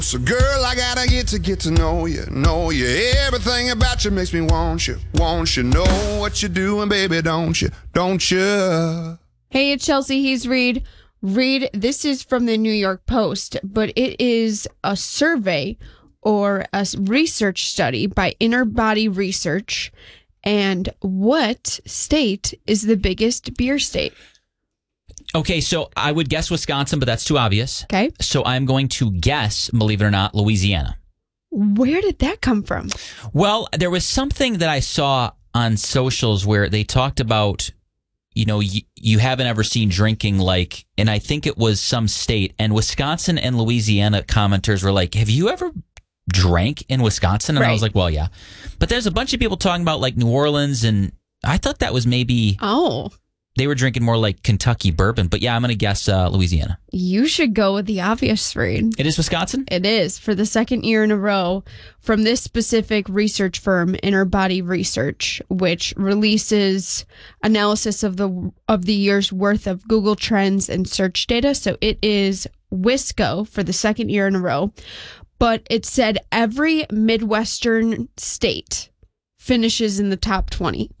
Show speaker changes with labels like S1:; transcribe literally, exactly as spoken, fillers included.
S1: So girl, I gotta get to get to know you, know you. Everything about you makes me want you, want you. Know what you're doing, baby, don't you, don't you?
S2: Hey, it's Chelsea. He's Reed. Reed, this is from the New York Post, but it is a survey or a research study by Inner Body Research. And what state is the biggest beer state?
S3: Okay, so I would guess Wisconsin, but that's too obvious.
S2: Okay.
S3: So I'm going to guess, believe it or not, Louisiana.
S2: Where did that come from?
S3: Well, there was something that I saw on socials where they talked about, you know, you, you haven't ever seen drinking like, and I think it was some state, and Wisconsin and Louisiana commenters were like, have you ever drank in Wisconsin? And
S2: right.
S3: I was like, well, yeah. But there's a bunch of people talking about like New Orleans, and I thought that was maybe...
S2: Oh.
S3: They were drinking more like Kentucky bourbon, but yeah, I'm going to guess uh, Louisiana.
S2: You should go with the obvious, Reed.
S3: It is Wisconsin?
S2: It is, for the second year in a row, from this specific research firm, Inner Body Research, which releases analysis of the of the year's worth of Google Trends and search data. So it is Wisco for the second year in a row. But it said every Midwestern state finishes in the top twenty.